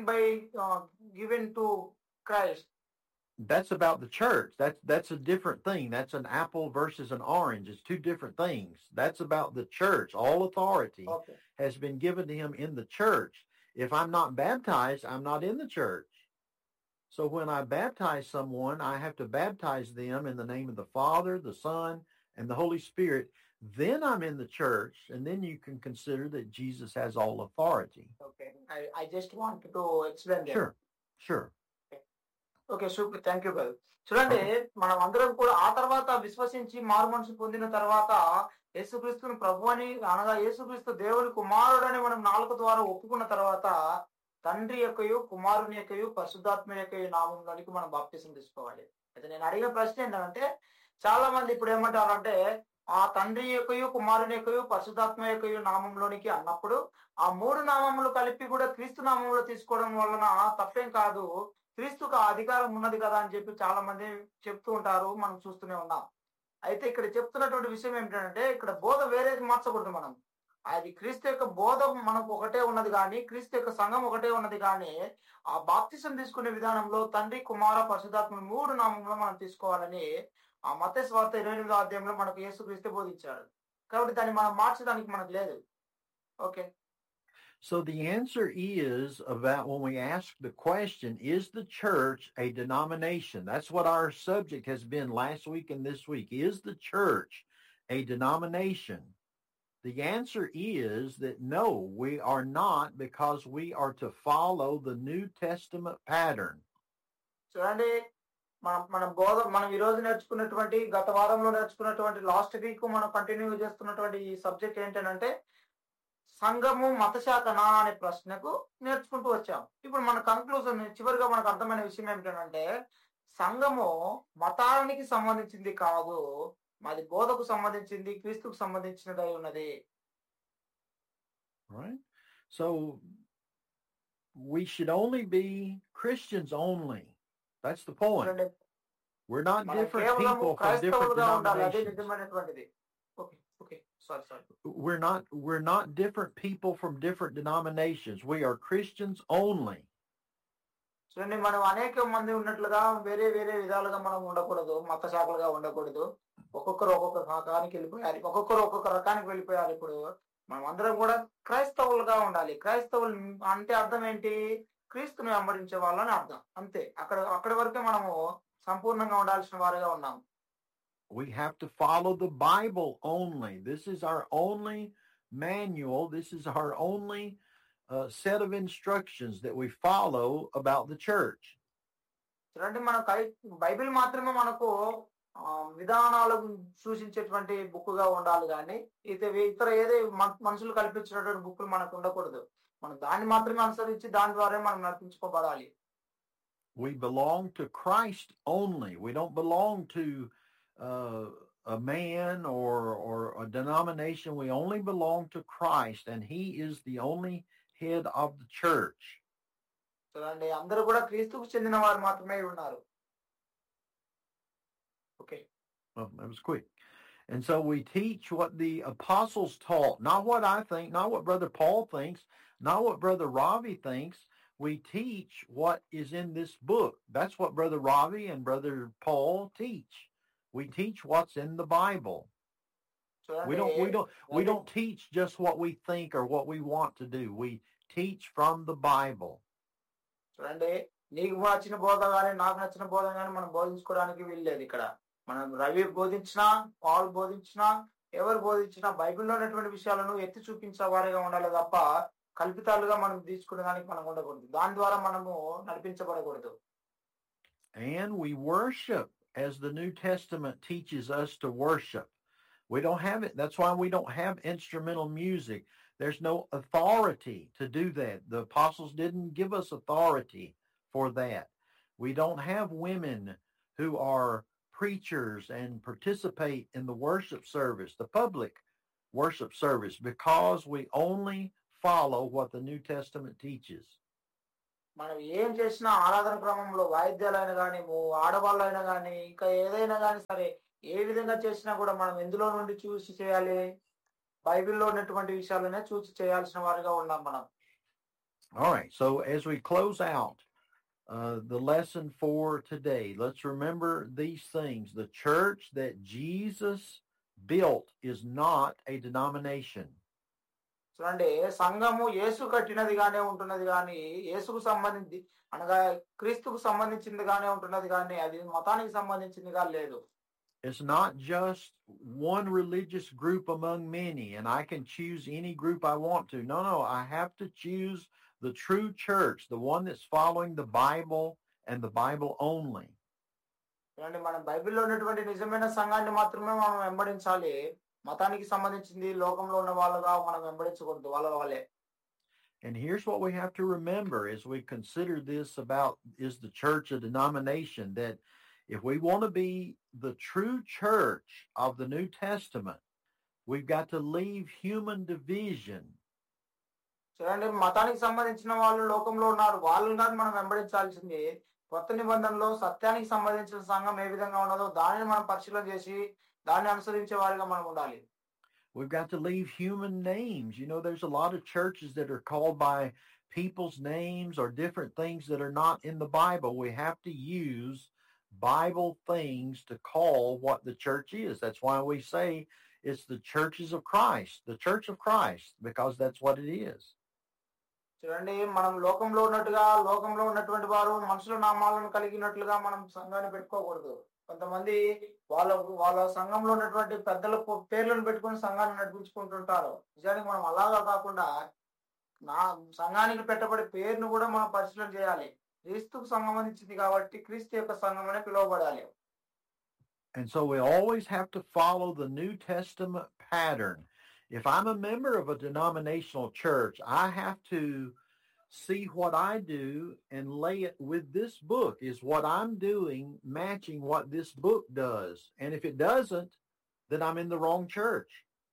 given to Christ. That's about the church. That's a different thing. That's an apple versus an orange. It's two different things. That's about the church. All authority has been given to him in the church. If I'm not baptized, I'm not in the church. So when I baptize someone, I have to baptize them in the name of the Father, the Son, and the Holy Spirit. Then I'm in the church, and then you can consider that Jesus has all authority. Okay. I just want to explain that. Sure. Okay super, thank you brother. చూడండి, మనం అందరం కూడా ఆ తర్వాత విశ్వసించి మారు మనసు పొందిన తర్వాత యేసుక్రీస్తుని ప్రభు అని అనగా యేసుక్రీస్తు దేవుని కుమారుడని మనం నాలుక ద్వారా ఒప్పుకున్న తర్వాత తండ్రి యొక్కయు కుమారుని యొక్కయు పరిశుద్ధాత్మ యొక్కయు నామంలోనికి మనం బాప్తిసం తీసుకోవాలి. అయితే నేను అడిగిన ప్రశ్న ఏంటంటే, చాలా మంది ఇప్పుడు ఏమంటారంటే ఆ తండ్రి యొక్కయు కుమారుని యొక్కయు పరిశుద్ధాత్మ యొక్కయు నామంలోనికి అన్నప్పుడు ఆ మూడు నామములు కలిపి కూడా క్రీస్తు నామంలో తీసుకోవడం వలన తప్పేం కాదు, క్రీస్తుకు అధికారం ఉన్నది కదా అని చెప్పి చాలా మంది చెప్తూ ఉంటారు, మనం చూస్తూనే ఉన్నాం. అయితే ఇక్కడ చెప్తున్నటువంటి విషయం ఏమిటంటే, ఇక్కడ బోధ వేరేది మార్చకూడదు. మనం అది క్రీస్తు యొక్క బోధ మనకు ఒకటే ఉన్నది కానీ, క్రీస్తు యొక్క సంఘం ఒకటే ఉన్నది కానీ, ఆ బాప్తిసం తీసుకునే విధానంలో తండ్రి కుమార పరిశుద్ధాత్మ మూడు నామంలో మనం తీసుకోవాలని ఆ మత్తయి సువార్త 28వ అధ్యాయంలో మనకు యేసుక్రీస్తు బోధించాడు. కాబట్టి దాన్ని మనం మార్చడానికి మనకు లేదు. Okay. So the answer is about when we ask the question, is the church a denomination? That's what our subject has been last week and this week. Is the church a denomination? The answer is that no, we are not, because we are to follow the New Testament pattern. చూడండి, మనం ఈ రోజు నేర్చుకున్నటువంటి, గత వారంలో నేర్చుకున్నటువంటి, last week మనం continue చేస్తున్నటువంటి ఈ సబ్జెక్ట్ ఏంటంటే సంఘము మతశాఖనా అనే ప్రశ్నకు నేర్చుకుంటూ వచ్చాం. ఇప్పుడు మన కంక్లూజన్ చివరిగా మనకు అర్థమైన విషయం ఏమిటంటే, సంఘము మతానికి సంబంధించింది కాదు, మాది బోధకు సంబంధించింది, క్రీస్తుకు సంబంధించినదై ఉన్నది. Right? So we should only be Christians only. That's the point. We're not different people from different denominations. Okay. Sorry. We're not different people from different denominations. We are Christians only. చూడండి, మనం అనేక మంది ఉన్నట్లుగా వేరే వేరే విధాలుగా మనం ఉండకూడదు, మత శాఖలుగా ఉండకూడదు. ఒక్కొక్కరు ఒక్కొక్క రకానికి వెళ్ళిపోయారు. ఇప్పుడు మనం అందరం కూడా క్రైస్తవులుగా ఉండాలి. క్రైస్తవులు అంటే అర్థం ఏంటి? క్రీస్తుని వెంబడించే వాళ్ళని అర్థం. అంతే. అక్కడి వరకే మనము సంపూర్ణంగా ఉండాల్సిన వారిగా ఉన్నాం. We have to follow the Bible only. This is our only manual. This is our only set of instructions that we follow about the church. చూడండి, మన బైబిల్ మాత్రమే మనకు విధానాలను సూచించేటువంటి బుక్గా ఉండాలి కానీ ఇతర ఏదే మనుషులు కల్పించినటువంటి బుక్లు మనకు ఉండకూడదు. మనం దాన్ని మాత్రమే అనుసరించి దాని ద్వారా మనం నడిపించుకోబడాలి. We belong to Christ only. We don't belong to a man or a denomination. We only belong to Christ, and he is the only head of the church. చూడండి, అందరూ కూడా క్రీస్తుకు చెందిన వారు మాత్రమే ఉన్నారు. Okay. Well, that was quick. And so we teach what the apostles taught, not what I think, not what Brother Paul thinks, not what Brother Ravi thinks. We teach what is in this book. That's what Brother Ravi and Brother Paul teach. We teach what's in the Bible. We don't teach just what we think or what we want to do. We teach from the Bible. చూడండి, నీకు నచ్చిన బోధ కానీ నాకు నచ్చిన బోధ కానీ మనం బోధించుకోవడానికి వీల్లేదు. ఇక్కడ మనం రవి బోధించినా, పాల్ బోధించినా, ఎవరు బోధించినా బైబిల్లో ఉన్నటువంటి విషయాలను ఎత్తి చూపించే వారిగా ఉండాలి తప్ప కల్పితాలుగా మనం తీసుకునేదానికి మనం ఉండకూడదు. దాని ద్వారా మనము నడిపించబడకూడదు. And we worship as the New Testament teaches us to worship. We don't have it. That's why we don't have instrumental music, There's no authority to do that. The apostles didn't give us authority for that. We don't have women who are preachers and participate in the worship service, the public worship service, because we only follow what the New Testament teaches. మనం ఏం చేసినా ఆరాధన క్రమంలో వాయిద్యాలైనా కానీ ఆడవాళ్ళైనా కానీ ఇంకా ఏదైనా కానీ సరే ఏ విధంగా చేసినా కూడా మనం ఎందులో నుండి చూసి చేయాలి? బైబిల్లో ఉన్నటువంటి విషయాలనే చూసి చేయాల్సిన వారిగా ఉన్నాం మనం. All right, so as we close out the lesson for today, let's remember these things. The church that Jesus built is not a denomination. చూడండి, సంఘము యేసు కట్టినదిగానే ఉంటున్నది కానీ యేసుకు సంబంధించి అనగా క్రీస్తుకు సంబంధించిందిగానే ఉంటున్నది కానీ అది మతానికి సంబంధించిందిగా లేదు. It's not just one religious group among many, and I can choose any group I want to. No, I have to choose the true church, the one that's following the Bible and the Bible only. చూడండి, మనం బైబిల్లో ఉన్నటువంటి నిజమైన సంఘాన్ని మాత్రమే మనం వెంబడించాలి. మతానికి సంబంధించింది లోకంలో ఉన్న వాళ్ళగా మనం వెంబడించకూడదు, వాళ్ళే. And here's what we have to remember as we consider this about, is the church a denomination? That if we want to be the true church of the New Testament, we've got to leave human division. చూడండి, మతానికి సంబంధించిన వాళ్ళు లోకంలో ఉన్నారు, వాళ్ళని కాదు మనం వెంబడించాల్సింది. కొత్త నిబంధనలో సత్యానికి సంబంధించిన సంఘం ఏ విధంగా ఉన్నదో దానిని మనం పరిశీలన చేసి దాన్ని అనుసరించే వారిగా మనం ఉండాలి. We've got to leave human names. You know, there's a lot of churches that are called by people's names or different things that are not in the Bible. We have to use Bible things to call what the church is. That's why we say it's the churches of Christ, the church of Christ, because that's what it is. చూడండి, మనం లోకంలో ఉన్నటువంటి వారు మనుషుల నామాలను కలిగినట్లుగా మనం సంఘాన్ని పెట్టుకోకూడదు. కొంతమంది వాళ్ళ సంఘంలో ఉన్నటువంటి పెద్దల పేర్లను పెట్టుకుని సంఘాన్ని నడిపించుకుంటుంటారు. నిజానికి మనం అలాగా కాకుండా నా సంఘానికి పెట్టబడే పేరును కూడా మనం పరిశీలన చేయాలి. క్రీస్తుకు సంబంధించింది కాబట్టి క్రీస్తు యొక్క సంఘం అనే పిలువబడాలి. And so we always have to follow the New Testament pattern. If I'm a member of a denominational church, I have to see what I do and lay it with this book. Is what I'm doing matching what this book does? And if it doesn't, then I'm in the wrong church.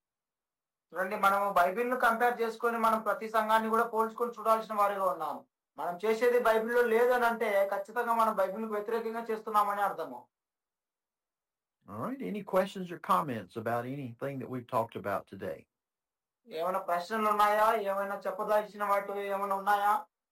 చూడండి, మనము బైబిల్ను compare చేసుకొని మనం ప్రతి సంఘాన్ని కూడా పోల్చుకొని చూడాల్సిన వారిగా ఉన్నాము. మనం చేసేది బైబిల్లో లేదని అంటే ఖచ్చితంగా మనం బైబిల్కు వ్యతిరేకంగా చేస్తున్నామని అర్థము. All right. Any questions or comments about anything that we've talked about today? ఏమైనా ప్రశ్నలు ఉన్నాయా? ఏమైనా చెప్పదలిచిన వాటి ఏమైనా ఉన్నాయా?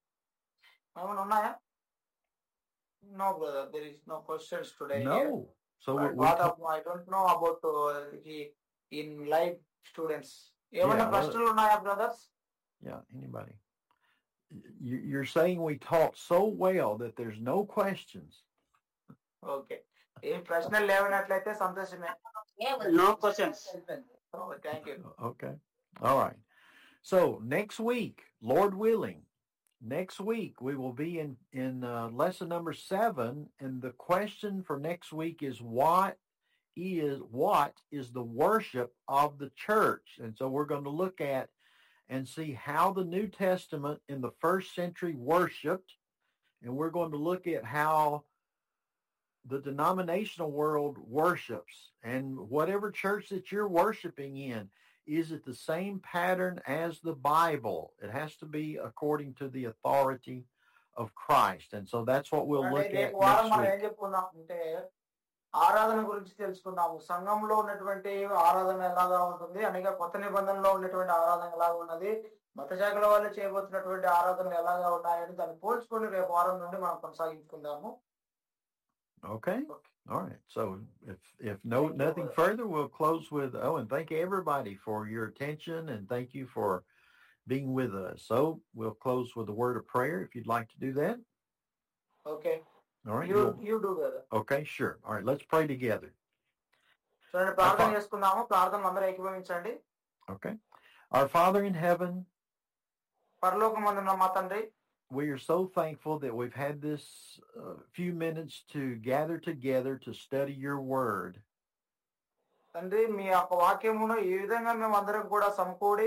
No, brother. There is no questions today. No. Here. So I don't know about in live students. ఏమైనా ప్రశ్నలు ఉన్నాయా, brothers? Yeah. Anybody? You're saying we taught so well that there's no questions. Okay. ఏ ప్రశ్నలు లేవనట్లయితే సంతోషమే. No questions. Oh, thank you. Okay. All right. So next week, Lord willing, next week we will be in lesson number 7, and the question for next week is what is the worship of the church? And so we're going to look at and see how the New Testament in the first century worshiped, and we're going to look at how the denominational world worships. And whatever church that you're worshiping in, is it the same pattern as the Bible? It has to be according to the authority of Christ. And so that's what we'll look at next week. ఆరాధన గురించి తెలుసుకుందాము. సంఘంలో ఉన్నటువంటి ఆరాధన ఎలాగా ఉంటుంది, అనగా కొత్త నిబంధనలో ఉన్నటువంటి ఆరాధన ఎలాగా ఉన్నది, మత శాఖల వల్ల చేయబోతున్నటువంటి ఆరాధనలు ఎలాగా ఉన్నాయని దాన్ని పోల్చుకొని రేపు వారం నుండి మనం కొనసాగించుకుందాము. Okay. All right. So if nothing further, we'll close with, and thank everybody for your attention, and thank you for being with us. So we'll close with a word of prayer if you'd like to do that. Okay. All right. You do that. Okay, sure. All right. Let's pray together. చూడండి, ప్రార్థన చేసుకుందాము. ప్రార్థనలు అందరూ ఏకీభవించండి. Okay. Our Father in heaven, పరలోకమందున్న మా తండ్రి, we are so thankful that we've had this few minutes to gather together to study your word. తండ్రి, మీ యొక్క వాక్యమును ఈ విధంగా మేము అందరం కూడా సమకూడి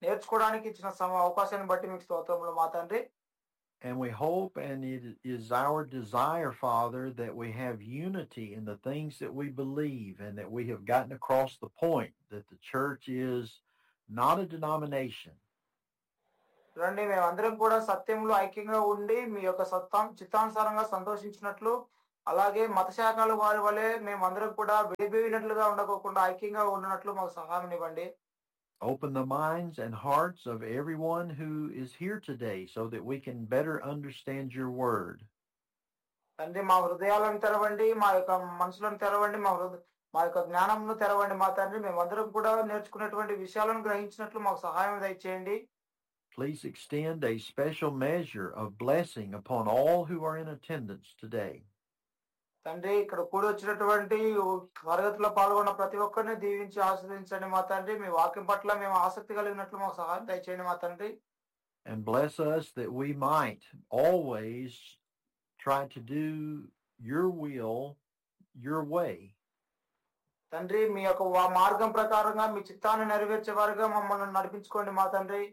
నేర్చుకోవడానికి ఇచ్చిన అవకాశాన్ని బట్టి మీకు స్తోత్రములు మా తండ్రి. And we hope, and it is our desire, Father, that we have unity in the things that we believe, and that we have gotten across the point that the church is not a denomination. రండి మేమందరం కూడా సత్యంలో ఐక్యంగా ఉండి మీ యొక్క చిత్తానుసారంగా సంతోషించినట్లు, అలాగే మత శాఖలు వారి వలె మేమందరం కూడా విడిపోయినట్లుగా ఉండకోకుండా ఐక్యంగా ఉన్నట్లు మాకు సహాయం ఇవ్వండి. Open the minds and hearts of everyone who is here today so that we can better understand your word. తండ్రి మా హృదయాలను తెరవండి, మా యొక్క మనసులను తెరవండి, మా యొక్క జ్ఞానంను తెరవండి మా తండ్రి. మేమందరం కూడా నేర్చుకున్నటువంటి విషయాలను గ్రహించినట్లు మాకు సహాయం దయచేయండి. Please extend a special measure of blessing upon all who are in attendance today. తండ్రి ఇక్కడ కూడి వచ్చినటువంటి తరగతిలో పాల్గొన్న ప్రతి ఒక్కరిని దీవించి ఆశీర్వదించండి మా తండ్రి. మీ వాక్యం పట్ల మేము ఆసక్తి కలిగినట్లు మాకు సహాయం దయచేయండి మా తండ్రి. And bless us that we might always try to do your will, your way. తండ్రి మీ యొక్క మార్గం ప్రకారంగా మీ చిత్తాన్ని నెరవేర్చే వారుగా మమ్మల్ని నడిపించుకోండి మా తండ్రి.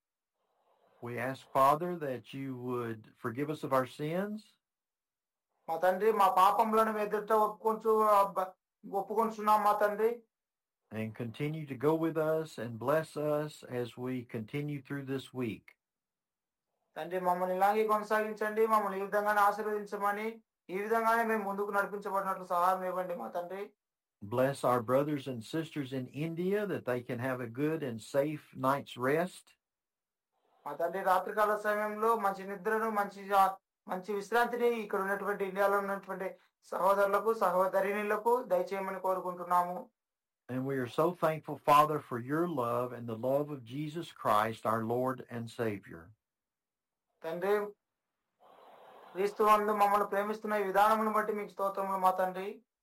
We ask, Father, that you would forgive us of our sins. మా తండ్రి మా పాపములను ఎదుట ఒప్పుకొంచున్నాం మా తండ్రి. And continue to go with us and bless us as we continue through this week. తండ్రి మమ్మల్ని ఇలాగే కొనసాగించండి, మమ్మల్ని ఈ విధంగానే ఆశీర్వదించమని, ఈ విధంగానే మేము ముందుకు నడిపించబడినట్లు సహాయం ఇవ్వండి మా తండ్రి. Bless our brothers and sisters in India that they can have a good and safe night's rest. మా తండ్రి రాత్రికాల సమయంలో మంచి నిద్రను, మంచి విశ్రాంతిని ఇక్కడ ఉన్నటువంటి ఇండియాలో ఉన్నటువంటి సహోదరులకు సహోదరినులకు దయచేయమని కోరుకుంటున్నాము. And we are so thankful, Father, for your love and the love of Jesus Christ, our Lord and Savior. తండ్రి క్రీస్తునందు మమ్మల్ని ప్రేమిస్తున్న ఈ విధానమును బట్టి మీకు స్తోత్రములు మా తండ్రి.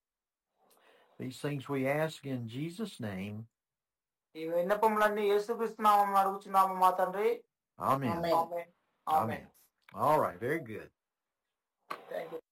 These things we ask in Jesus' name. ఈ విన్నపములన్నీ యేసుక్రీస్తు నామమున అడుగుచున్నాము మా తండ్రి. Amen. Amen. All right, very good. Thank you.